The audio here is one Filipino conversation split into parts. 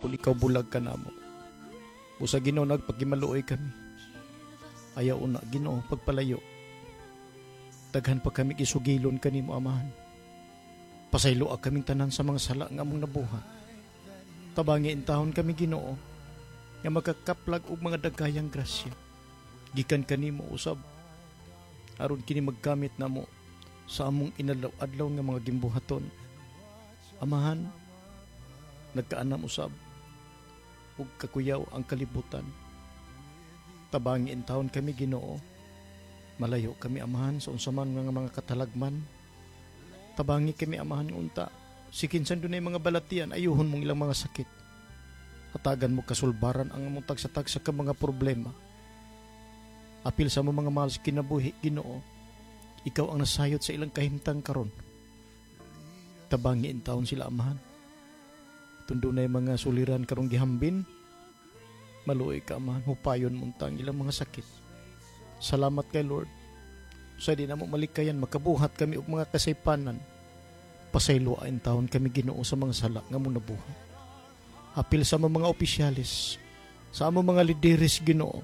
hapon ikaw bulag ka namo. Busa Ginoo nagpagimaluoy kami. Ayaw una Ginoo pagpalayo. Daghan pa kami isugilon kanimo Amahan. Pasaylo kaming tanan sa mga sala nga among nabuhat. Tabangi intahon kami Ginoo nga magkakaplag og mga dagayang grasya. Gikan kanimo usab aron kini magkamit namo sa among inadlaw-adlaw nga mga gimbuhaton. Amahan, nagkaanam usab ug kakuyaw ang kalibutan. Tabangi intahon kami Ginoo. Malayo kami Amahan sa unsaman nga mga katalagman. Tabangi kami Amahan unta. Sikinsan dunay mga balatian, ayuhon mong ilang mga sakit. Hatagan mo kasulbaran ang among tagsa-tagsa ka mga problema. Apil sa mga mahal sa kinabuhi Ginoo. Ikaw ang nasayot sa ilang kahimtang karon. Tabangi intahon sila Amahan. Tundo na mga suliran karong gihambin. Maluoy ka Amahan, hupayon muntang ilang mga sakit. Salamat kay Lord. Sa di na mo malikayan, makabuhat kami og mga kasaypanan. Pasayloain taon kami Ginoo sa mga sala nga mong nabuhat. Apil sa mga opisyalis, sa among mga lideres Ginoo.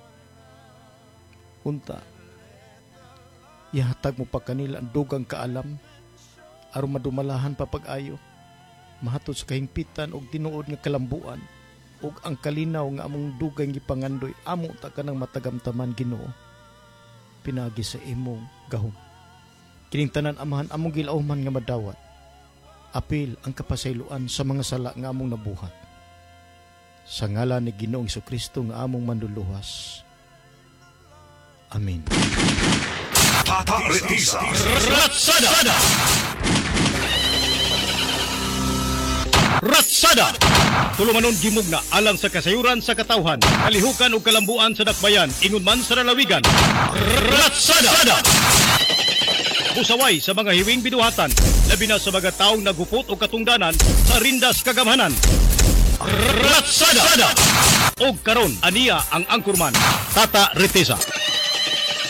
Unta, ihatag mo pa kanila ang dugang kaalam, aron madumalahan pa pag-ayo, mahatod sa kahimpitan og tinuod nga kalambuan, ug ang kalinaw nga among dugay gipangandoy, amo ta kanang matagamtaman Ginoo. Pinagi sa imong gahom. Kining tanan Amahan among gilauman nga madawat. Apil ang kapasayloan sa mga sala nga among nabuhat. Sa ngalan ni Ginoong Jesucristo nga among manluluwas. Amen. Ratsada! Ratsada! Tulumanon gimugna alang sa kasayuran sa katawhan, kalihukan ug kalambuan sa dakbayan, ingon man sa lalawigan. Ratsada! Busaway sa mga hiwing biduhatan, labi na sa mga taong nagupot o katungdanan sa rindas kagamhanan. Ratsada! Og karon aniya ang angkurman, Tata Ritesa.